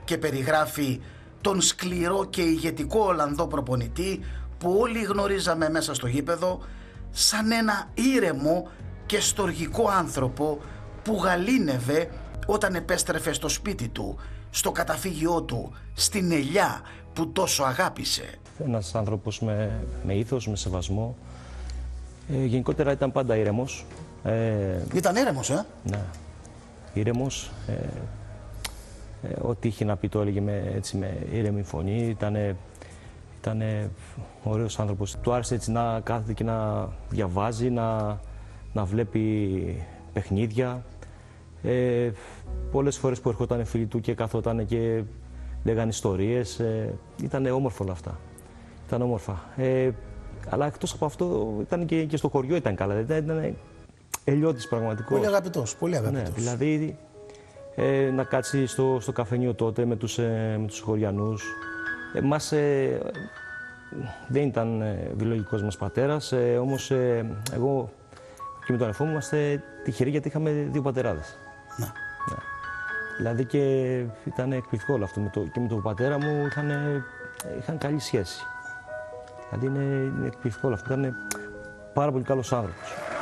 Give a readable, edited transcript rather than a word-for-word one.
και περιγράφει τον σκληρό και ηγετικό Ολλανδό προπονητή που όλοι γνωρίζαμε μέσα στο γήπεδο σαν ένα ήρεμο και στοργικό άνθρωπο που γαλήνευε όταν επέστρεφε στο σπίτι του, στο καταφύγιό του, στην ελιά που τόσο αγάπησε. Ένας άνθρωπος με ήθος, με σεβασμό. Γενικότερα ήταν πάντα ήρεμος. Ήταν ήρεμος, Ναι, ήρεμος. Ό,τι είχε να πει το έλεγε με ήρεμη φωνή. Ήταν ωραίος άνθρωπος. Του άρεσε έτσι να κάθεται και να διαβάζει, να βλέπει παιχνίδια. Πολλές φορές που ερχόταν φίλοι του και καθόταν και λέγανε ιστορίες. Ήταν όμορφο όλα αυτά. Ήταν όμορφα. Αλλά εκτός από αυτό ήταν και στο χωριό ήταν καλά. Ήταν ελιώτης πραγματικός. Πολύ αγαπητός, πολύ αγαπητός. Ναι, δηλαδή να κάτσει στο καφενείο τότε με τους χωριανούς. Εμάς δεν ήταν βιολογικός μας πατέρας, όμως εγώ και με τον αδερφό μου είμαστε τυχεροί γιατί είχαμε δύο πατεράδες. Ναι. Ναι. Δηλαδή και ήταν εκπληκτικό όλο αυτό. Και με τον πατέρα μου είχαν καλή σχέση. Δηλαδή είναι εκπληκτικό όλο αυτό. Ήταν πάρα πολύ καλός άνθρωπος.